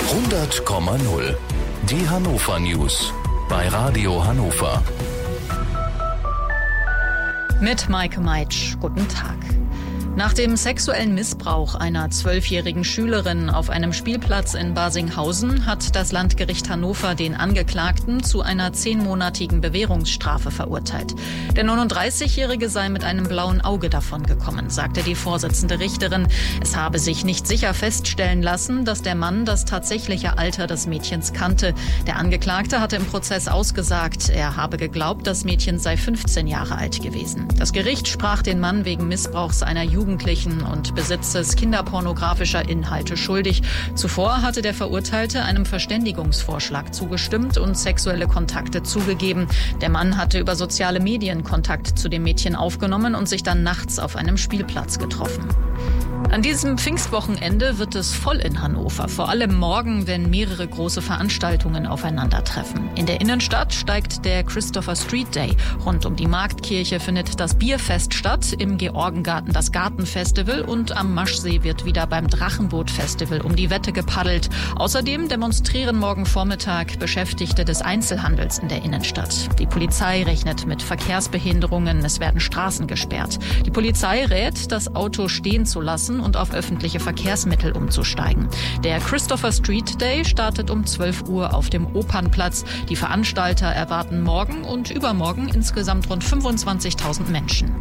100,0. Die Hannover News bei Radio Hannover. Mit Maike Meitsch. Guten Tag. Nach dem sexuellen Missbrauch einer 12-jährigen Schülerin auf einem Spielplatz in Barsinghausen hat das Landgericht Hannover den Angeklagten zu einer 10-monatigen Bewährungsstrafe verurteilt. Der 39-Jährige sei mit einem blauen Auge davongekommen, sagte die Vorsitzende Richterin. Es habe sich nicht sicher feststellen lassen, dass der Mann das tatsächliche Alter des Mädchens kannte. Der Angeklagte hatte im Prozess ausgesagt, er habe geglaubt, das Mädchen sei 15 Jahre alt gewesen. Das Gericht sprach den Mann wegen Missbrauchs einer Jugendlichen und Besitzes kinderpornografischer Inhalte schuldig. Zuvor hatte der Verurteilte einem Verständigungsvorschlag zugestimmt und sexuelle Kontakte zugegeben. Der Mann hatte über soziale Medien Kontakt zu dem Mädchen aufgenommen und sich dann nachts auf einem Spielplatz getroffen. An diesem Pfingstwochenende wird es voll in Hannover, vor allem morgen, wenn mehrere große Veranstaltungen aufeinandertreffen. In der Innenstadt steigt der Christopher Street Day. Rund um die Marktkirche findet das Bierfest statt, im Georgengarten das Gartenfestival und am Maschsee wird wieder beim Drachenboot-Festival um die Wette gepaddelt. Außerdem demonstrieren morgen Vormittag Beschäftigte des Einzelhandels in der Innenstadt. Die Polizei rechnet mit Verkehrsbehinderungen, es werden Straßen gesperrt. Die Polizei rät, das Auto stehen zu lassen und auf öffentliche Verkehrsmittel umzusteigen. Der Christopher Street Day startet um 12 Uhr auf dem Opernplatz. Die Veranstalter erwarten morgen und übermorgen insgesamt rund 25.000 Menschen.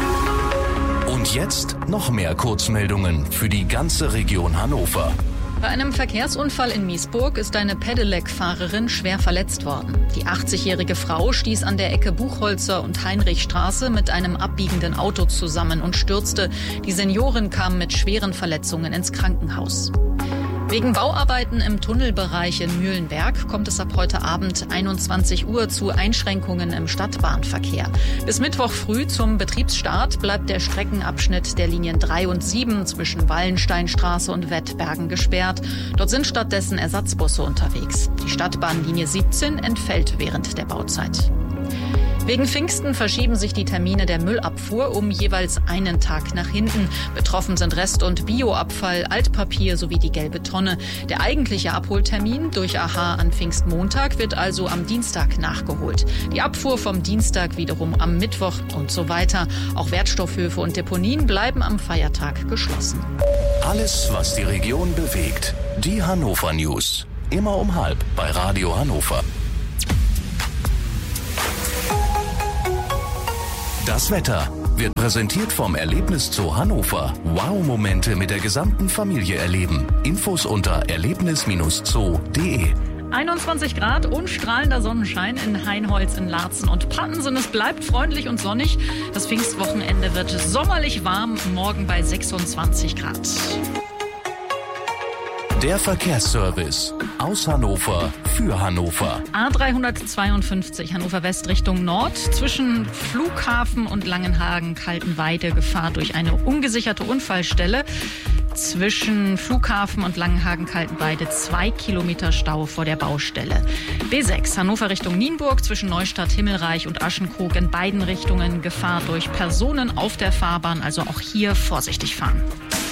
Und jetzt noch mehr Kurzmeldungen für die ganze Region Hannover. Bei einem Verkehrsunfall in Miesburg ist eine Pedelec-Fahrerin schwer verletzt worden. Die 80-jährige Frau stieß an der Ecke Buchholzer und Heinrichstraße mit einem abbiegenden Auto zusammen und stürzte. Die Seniorin kam mit schweren Verletzungen ins Krankenhaus. Wegen Bauarbeiten im Tunnelbereich in Mühlenberg kommt es ab heute Abend 21 Uhr zu Einschränkungen im Stadtbahnverkehr. Bis Mittwoch früh zum Betriebsstart bleibt der Streckenabschnitt der Linien 3 und 7 zwischen Wallensteinstraße und Wettbergen gesperrt. Dort sind stattdessen Ersatzbusse unterwegs. Die Stadtbahnlinie 17 entfällt während der Bauzeit. Wegen Pfingsten verschieben sich die Termine der Müllabfuhr um jeweils einen Tag nach hinten. Betroffen sind Rest- und Bioabfall, Altpapier sowie die gelbe Tonne. Der eigentliche Abholtermin durch AHA an Pfingstmontag wird also am Dienstag nachgeholt. Die Abfuhr vom Dienstag wiederum am Mittwoch und so weiter. Auch Wertstoffhöfe und Deponien bleiben am Feiertag geschlossen. Alles, was die Region bewegt. Die Hannover News. Immer um 12:30 bei Radio Hannover. Das Wetter wird präsentiert vom Erlebniszoo Hannover. Wow-Momente mit der gesamten Familie erleben. Infos unter erlebnis-zoo.de. 21 Grad und strahlender Sonnenschein in Hainholz, in Laatzen und Pattensen. Es bleibt freundlich und sonnig. Das Pfingstwochenende wird sommerlich warm, morgen bei 26 Grad. Der Verkehrsservice aus Hannover für Hannover. A352 Hannover West Richtung Nord. Zwischen Flughafen und Langenhagen-Kaltenweide Gefahr durch eine ungesicherte Unfallstelle. Zwischen Flughafen und Langenhagen-Kaltenweide 2 Kilometer Stau vor der Baustelle. B6 Hannover Richtung Nienburg zwischen Neustadt, Himmelreich und Aschenkrog in beiden Richtungen Gefahr durch Personen auf der Fahrbahn. Also auch hier vorsichtig fahren.